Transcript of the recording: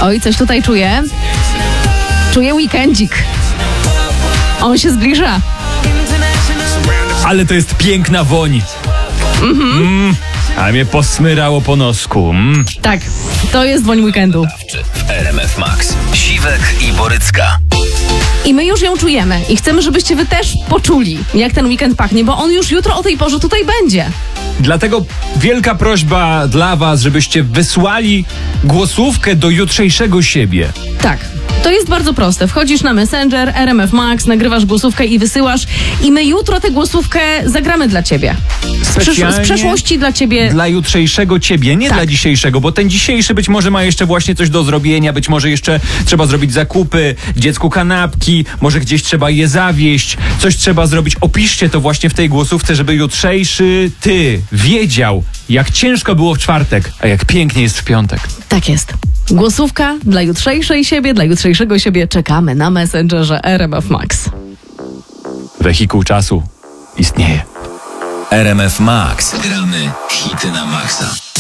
Oj, coś tutaj czuję. Czuję weekendzik. On się zbliża. Ale to jest piękna woń. A mnie posmyrało po nosku. Tak, to jest woń weekendu. W RMF Max. Siwek i Borycka. I my już ją czujemy. I chcemy, żebyście wy też poczuli, jak ten weekend pachnie, bo on już jutro o tej porze tutaj będzie. Dlatego wielka prośba dla was, żebyście wysłali głosówkę do jutrzejszego siebie. Tak. To jest bardzo proste. Wchodzisz na Messenger, RMF Max, nagrywasz głosówkę i wysyłasz. I my jutro tę głosówkę zagramy dla ciebie. Z przeszłości dla ciebie. Dla jutrzejszego ciebie, nie tak. dla dzisiejszego, bo ten dzisiejszy być może ma jeszcze właśnie coś do zrobienia, być może jeszcze trzeba zrobić zakupy, dziecku kanapki, może gdzieś trzeba je zawieźć, coś trzeba zrobić. Opiszcie to właśnie w tej głosówce, żeby jutrzejszy ty wiedział, jak ciężko było w czwartek, a jak pięknie jest w piątek. Tak jest. Głosówka dla jutrzejszej siebie, dla jutrzejszego siebie. Czekamy na Messengerze RMF Max. Wehikuł czasu istnieje. RMF Max. Gramy hity na maksa.